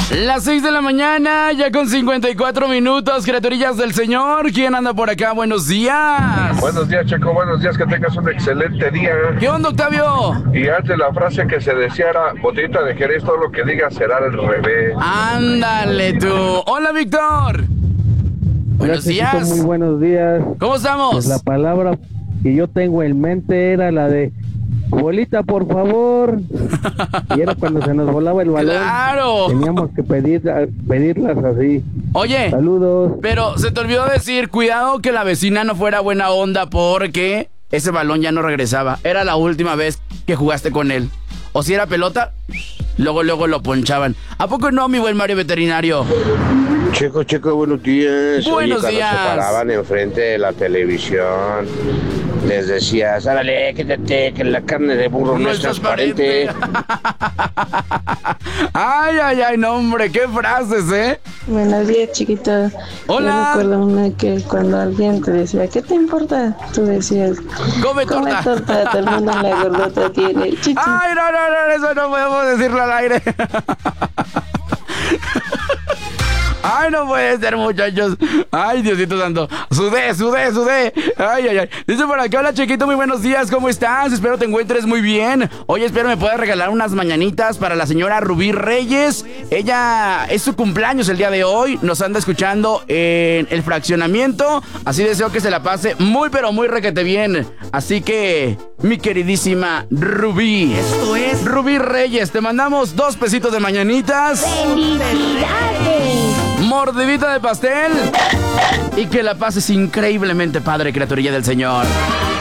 Las 6 de la mañana, ya con 54 minutos, criaturillas del Señor. ¿Quién anda por acá? Buenos días. Buenos días, Checo. Buenos días, que tengas un excelente día. ¿Qué onda, Octavio? Y antes la frase que se decía era: botellita de Jerez, todo lo que digas será al revés. Ándale tú. Hola, Víctor. Buenos días. Muy buenos días. ¿Cómo estamos? Pues la palabra que yo tengo en mente era la de bolita, por favor. Y era cuando se nos volaba el balón. ¡Claro! Teníamos que pedirlas así. Oye, saludos. Pero se te olvidó decir, cuidado que la vecina no fuera buena onda porque ese balón ya no regresaba. Era la última vez que jugaste con él. O si era pelota, luego lo ponchaban. ¿A poco no, mi buen Mario Veterinario? Checo, buenos días. Buenos Oye, días. cuando se paraban enfrente de la televisión, les decías: árale, quédate, que la carne de burro no es transparente. Ay, no, hombre, qué frases, ¿eh? Buenos días, chiquita. Hola. Yo recuerdo una que cuando alguien te decía, ¿qué te importa? Tú decías, Come torta. Todo el mundo en la gordota tiene chichi. Ay, no, eso no podemos decirlo al aire. Ay, no puede ser, muchachos. Ay, Diosito santo. Sudé. Ay. Dice por acá: hola, Chiquito, muy buenos días. ¿Cómo estás? Espero te encuentres muy bien. Oye, espero me puedas regalar unas mañanitas para la señora Rubí Reyes. Ella es su cumpleaños el día de hoy. Nos anda escuchando en el fraccionamiento. Así deseo que se la pase muy, pero muy requete bien. Así que, mi queridísima Rubí. Esto es Rubí Reyes. Te mandamos 2 pesitos de mañanitas. ¡Felicidades! Mordidita de pastel y que la pases increíblemente padre, criaturilla del Señor.